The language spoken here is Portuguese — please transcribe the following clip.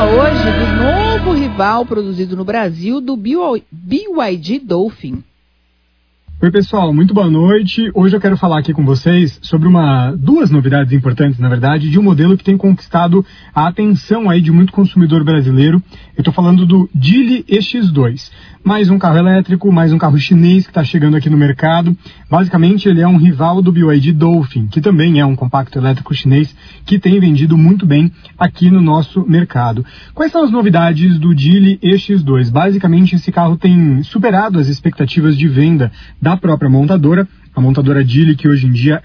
hoje do novo rival produzido no Brasil, do BYD Dolphin. Oi pessoal, muito boa noite. Hoje eu quero falar aqui com vocês sobre duas novidades importantes, na verdade, de um modelo que tem conquistado a atenção aí de muito consumidor brasileiro. Eu estou falando do Geely EX2. Mais um carro elétrico, mais um carro chinês que está chegando aqui no mercado. Basicamente ele é um rival do BYD Dolphin, que também é um compacto elétrico chinês que tem vendido muito bem aqui no nosso mercado. Quais são as novidades do Geely EX2? Basicamente esse carro tem superado as expectativas de venda da própria montadora, a montadora Geely, que hoje em dia